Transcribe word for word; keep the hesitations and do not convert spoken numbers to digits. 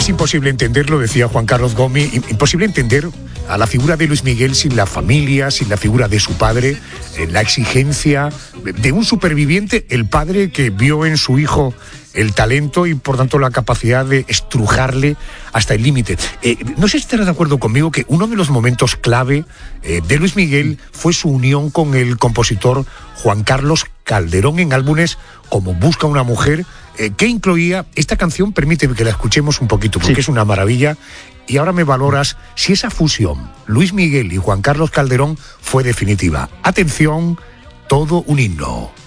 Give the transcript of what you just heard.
Es imposible entenderlo, decía Juan Carlos Gómez, imposible entender a la figura de Luis Miguel sin la familia, sin la figura de su padre, eh, la exigencia de un superviviente, el padre que vio en su hijo el talento y por tanto la capacidad de estrujarle hasta el límite. Eh, no sé si estarás de acuerdo conmigo que uno de los momentos clave eh, de Luis Miguel fue su unión con el compositor Juan Carlos Calderón en álbumes como Busca una mujer, eh, que incluía esta canción. Permíteme que la escuchemos un poquito porque sí, es una maravilla. Y ahora me valoras si esa fusión Luis Miguel y Juan Carlos Calderón fue definitiva. Atención, todo un himno.